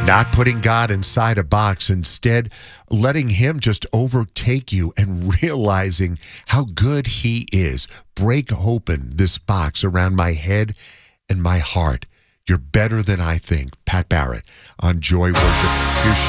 Not putting God inside a box, instead letting him just overtake you and realizing how good he is. Break open this box around my head and my heart. You're better than I think. Pat Barrett on Joy Worship. Here's